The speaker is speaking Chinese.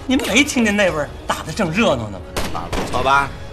你们没听见那边打的正热闹呢吗？ 啊，不错吧？